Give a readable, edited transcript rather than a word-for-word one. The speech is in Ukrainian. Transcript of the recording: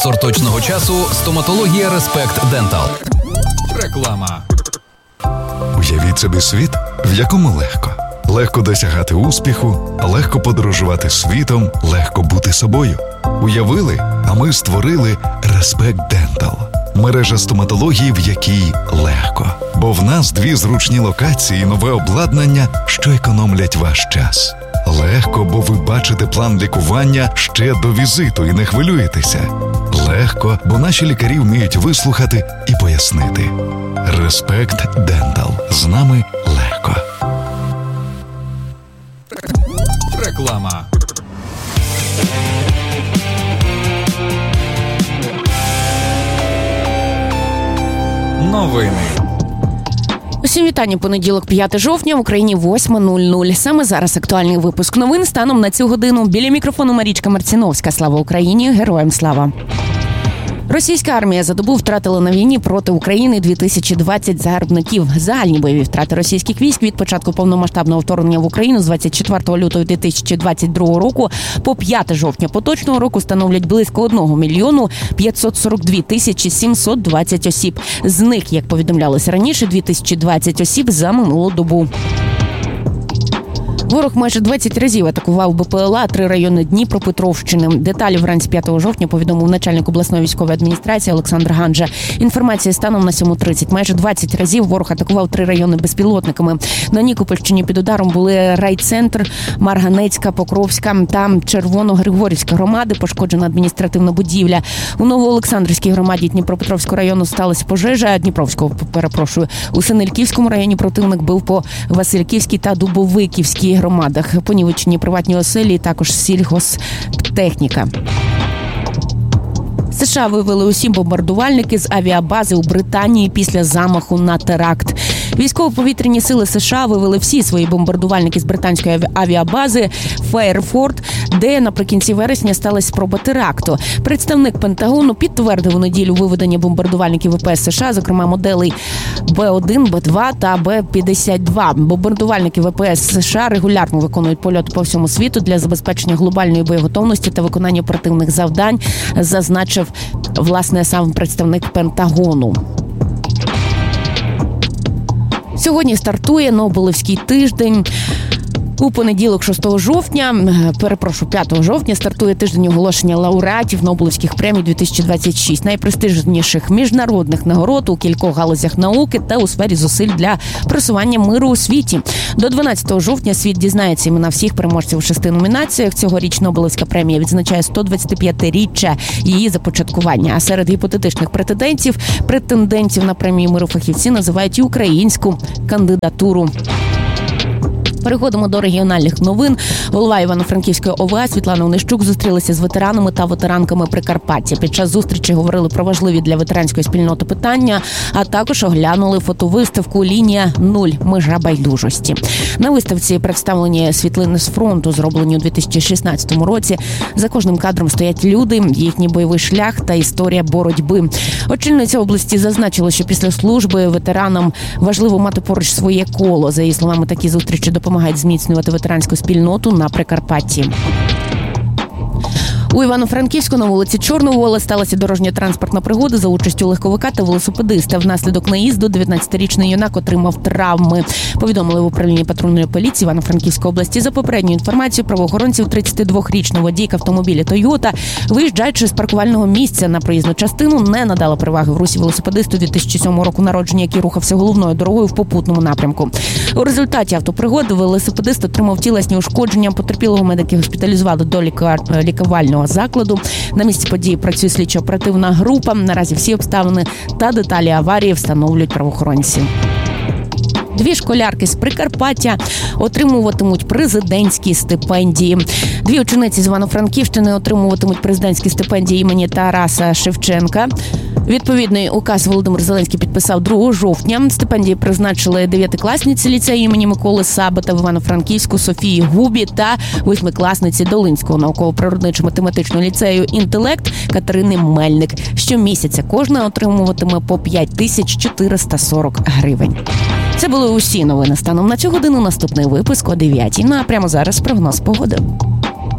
Точного часу стоматологія Респект Дентал. Реклама. Уявіть собі світ, в якому легко. Легко досягати успіху, легко подорожувати світом, легко бути собою. Уявили, а ми створили Респект Дентал. Мережа стоматології, в якій легко. Бо в нас 2 зручні локації і нове обладнання, що економлять ваш час. Легко, бо ви бачите план лікування ще до візиту і не хвилюєтеся. Легко, бо наші лікарі вміють вислухати і пояснити. Респект Дентал. З нами легко. Реклама. Новини. Усім вітання. Понеділок, 5 жовтня, в Україні 8:00. Саме зараз актуальний випуск новин станом на цю годину. Біля мікрофону Марічка Марціновська. Слава Україні! Героям слава! Російська армія за добу втратила на війні проти України 2020 загарбників. Загальні бойові втрати російських військ від початку повномасштабного вторгнення в Україну з 24 лютого 2022 року по 5 жовтня поточного року становлять близько 1 мільйону 542 тисячі 720 осіб. З них, як повідомлялося раніше, 2020 осіб за минулу добу. Ворог майже 20 разів атакував БПЛА 3 райони Дніпропетровщини. Деталі вранці 5 жовтня повідомив начальник обласної військової адміністрації Олександр Ганжа. Інформація станом на 7:30. Майже 20 разів ворог атакував 3 райони безпілотниками. На Нікопольщині під ударом були райцентр, Марганецька, Покровська та Червоно-Григорівська громади. Пошкоджена адміністративна будівля. У Новоолександрівській громаді Дніпропетровського району сталася пожежа. У Синельківському районі противник бив по Васильківській та Дубовиківській громадах. Понівечені приватні оселі, також сільгосптехніка. США вивели усі бомбардувальники з авіабази у Британії після замаху на теракт. Військово-повітряні сили США вивели всі свої бомбардувальники з британської авіабази Фейерфорд, де наприкінці вересня сталася спроба теракту. Представник Пентагону підтвердив у неділю виведення бомбардувальників ВПС США, зокрема моделей Б-1, Б-2 та Б-52. Бомбардувальники ВПС США регулярно виконують польоти по всьому світу для забезпечення глобальної боєготовності та виконання оперативних завдань, зазначив, власне, сам представник Пентагону. Сьогодні стартує Нобелівський тиждень. У понеділок, 5 жовтня, стартує тиждень оголошення лауреатів Нобелівських премій 2026, найпрестижніших міжнародних нагород у кількох галузях науки та у сфері зусиль для просування миру у світі. До 12 жовтня світ дізнається імена всіх переможців у 6 номінаціях. Цьогоріч Нобелівська премія відзначає 125-річчя її започаткування. А серед гіпотетичних претендентів на премію миру фахівці називають і українську кандидатуру. Переходимо до регіональних новин. Голова Івано-Франківської ОВА Світлана Онищук зустрілася з ветеранами та ветеранками Прикарпаття. Під час зустрічі говорили про важливі для ветеранської спільноти питання, а також оглянули фотовиставку «Лінія 0. Межа байдужості». На виставці представлені світлини з фронту, зроблені у 2016 році. За кожним кадром стоять люди, їхній бойовий шлях та історія боротьби. Очільниця області зазначила, що після служби ветеранам важливо мати поруч своє коло. За її словами, такі зустрічі допомагають зміцнювати ветеранську спільноту на Прикарпатті. У Івано-Франківську на вулиці Чорновола сталася дорожньо-транспортна пригода за участю легковика та велосипедиста. Внаслідок наїзду 19-річний юнак отримав травми. Повідомили в управлінні патрульної поліції Івано-Франківської області. За попередньою інформацією правоохоронців, 32-річна водійка автомобіля «Тойота», виїжджаючи з паркувального місця на проїзну частину, не надала переваги в русі велосипедисту 2007 року народження, який рухався головною дорогою в попутному напрямку. У результаті автопригоди велосипедист отримав тілесні ушкодження. Потерпілого медики госпіталізували до лікувального закладу. На місці події працює слідчо-оперативна група. Наразі всі обставини та деталі аварії встановлюють правоохоронці. 2 школярки з Прикарпаття отримуватимуть президентські стипендії. 2 учениці з Івано-Франківщини отримуватимуть президентські стипендії імені Тараса Шевченка. Відповідний указ Володимир Зеленський підписав 2 жовтня. Стипендії призначили 9-класниці ліцею імені Миколи Сабата в Івано-Франківську Софії Губі та 8-класниці Долинського науково-природничо-математичного ліцею «Інтелект» Катерини Мельник. Щомісяця кожна отримуватиме по 5440 гривень. Це були усі новини станом на цю годину. Наступний випуск о 9:00. Ну а прямо зараз прогноз погоди.